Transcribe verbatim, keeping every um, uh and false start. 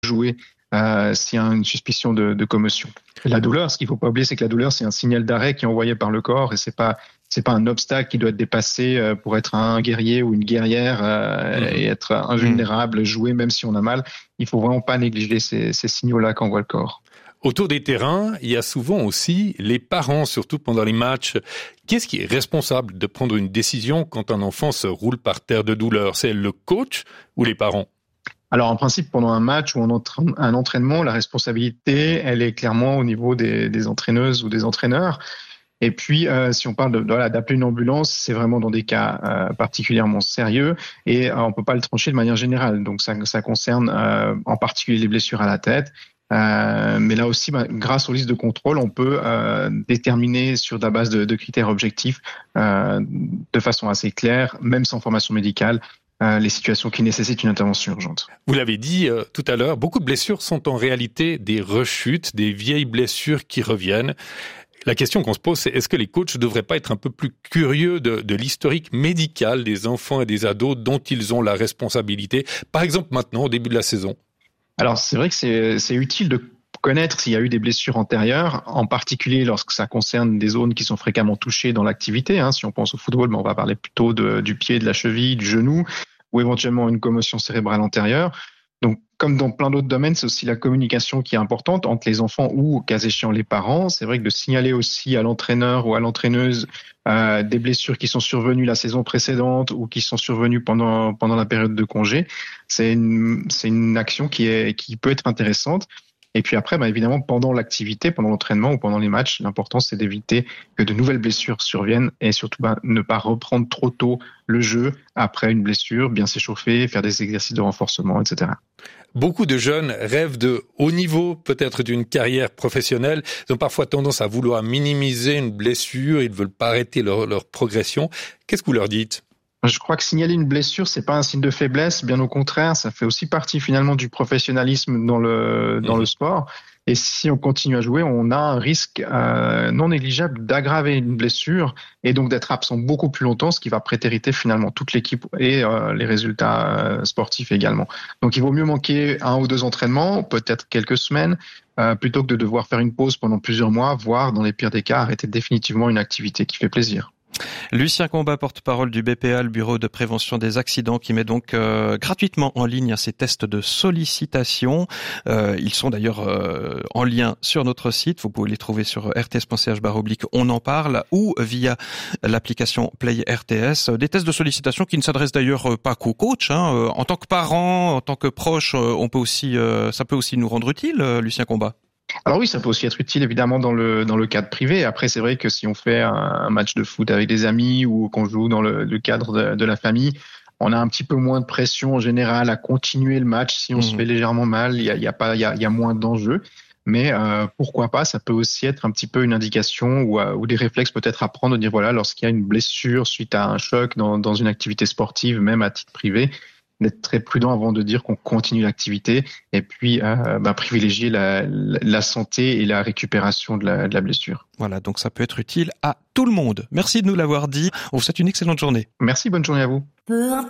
rejouer euh, s'il y a une suspicion de, de commotion. La douleur, ce qu'il ne faut pas oublier, c'est que la douleur, c'est un signal d'arrêt qui est envoyé par le corps et c'est pas c'est pas un obstacle qui doit être dépassé pour être un guerrier ou une guerrière euh, mmh. et être invulnérable, jouer même si on a mal. Il faut vraiment pas négliger ces, ces signaux-là qu'envoie le corps. Autour des terrains, il y a souvent aussi les parents, surtout pendant les matchs. Qu'est-ce qui est responsable de prendre une décision quand un enfant se roule par terre de douleur? C'est le coach ou les parents? Alors, en principe, pendant un match ou un entraînement, la responsabilité, elle est clairement au niveau des, des entraîneuses ou des entraîneurs. Et puis, euh, si on parle de, voilà, d'appeler une ambulance, c'est vraiment dans des cas euh, particulièrement sérieux et euh, on peut pas le trancher de manière générale. Donc, ça, ça concerne euh, en particulier les blessures à la tête. Euh, mais là aussi, bah, grâce aux listes de contrôle, on peut euh, déterminer sur la base de, de critères objectifs euh, de façon assez claire, même sans formation médicale, euh, les situations qui nécessitent une intervention urgente. Vous l'avez dit euh, tout à l'heure, beaucoup de blessures sont en réalité des rechutes, des vieilles blessures qui reviennent. La question qu'on se pose, c'est est-ce que les coachs ne devraient pas être un peu plus curieux de, de l'historique médical des enfants et des ados dont ils ont la responsabilité, par exemple maintenant, au début de la saison? Alors, c'est vrai que c'est, c'est utile de connaître s'il y a eu des blessures antérieures, en particulier lorsque ça concerne des zones qui sont fréquemment touchées dans l'activité. Hein. Si on pense au football, ben on va parler plutôt de, du pied, de la cheville, du genou, ou éventuellement une commotion cérébrale antérieure. Donc, comme dans plein d'autres domaines, c'est aussi la communication qui est importante entre les enfants ou, au cas échéant, les parents. C'est vrai que de signaler aussi à l'entraîneur ou à l'entraîneuse euh, des blessures qui sont survenues la saison précédente ou qui sont survenues pendant pendant la période de congé, c'est une c'est une action qui est qui peut être intéressante. Et puis après, bah évidemment, pendant l'activité, pendant l'entraînement ou pendant les matchs, l'important c'est d'éviter que de nouvelles blessures surviennent et surtout bah, ne pas reprendre trop tôt le jeu après une blessure, bien s'échauffer, faire des exercices de renforcement, et cetera. Beaucoup de jeunes rêvent de haut niveau, peut-être d'une carrière professionnelle. Ils ont parfois tendance à vouloir minimiser une blessure, ils ne veulent pas arrêter leur, leur progression. Qu'est-ce que vous leur dites ? Je crois que signaler une blessure, c'est pas un signe de faiblesse, bien au contraire, ça fait aussi partie finalement du professionnalisme dans le dans mmh. le sport. Et si on continue à jouer, on a un risque euh, non négligeable d'aggraver une blessure et donc d'être absent beaucoup plus longtemps, ce qui va prétériter finalement toute l'équipe et euh, les résultats euh, sportifs également. Donc il vaut mieux manquer un ou deux entraînements, peut-être quelques semaines, euh, plutôt que de devoir faire une pause pendant plusieurs mois, voire dans les pires des cas, arrêter définitivement une activité qui fait plaisir. Lucien Combat, porte-parole du B P A, le Bureau de prévention des accidents, qui met donc euh, gratuitement en ligne ces tests de sollicitation. Euh, ils sont d'ailleurs euh, en lien sur notre site. Vous pouvez les trouver sur r t s point c h barre oblique on en parle ou via l'application Play R T S. Des tests de sollicitation qui ne s'adressent d'ailleurs pas qu'aux coachs. Hein. En tant que parent, en tant que proche, on peut aussi, euh, ça peut aussi nous rendre utile, Lucien Combat. Alors oui, ça peut aussi être utile évidemment dans le dans le cadre privé. Après, c'est vrai que si on fait un match de foot avec des amis ou qu'on joue dans le, le cadre de, de la famille, on a un petit peu moins de pression en général à continuer le match. Si on mmh. se fait légèrement mal, il y a, il y a pas, il y a, il y a moins d'enjeux. Mais euh, pourquoi pas, ça peut aussi être un petit peu une indication ou, ou des réflexes peut-être à prendre, de dire voilà, lorsqu'il y a une blessure suite à un choc dans, dans une activité sportive, même à titre privé, d'être très prudent avant de dire qu'on continue l'activité et puis euh, bah, privilégier la, la santé et la récupération de la, de la blessure. Voilà, donc ça peut être utile à tout le monde. Merci de nous l'avoir dit. On vous souhaite une excellente journée. Merci, bonne journée à vous.